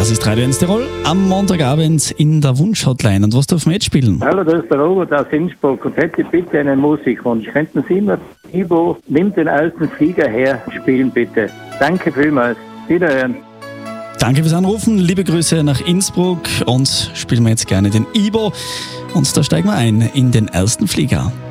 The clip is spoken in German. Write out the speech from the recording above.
Das ist Radio 1 Tirol am Montagabend in der Wunsch-Hotline. Und was dürfen wir jetzt spielen? Hallo, das ist der Robert aus Innsbruck und hätte bitte einen Musikwunsch. Könnten Sie mir Ibo, nimm den alten Flieger her, spielen bitte. Danke vielmals. Wiederhören. Danke fürs Anrufen, liebe Grüße nach Innsbruck und spielen wir jetzt gerne den Ibo. Und da steigen wir ein in den ersten Flieger.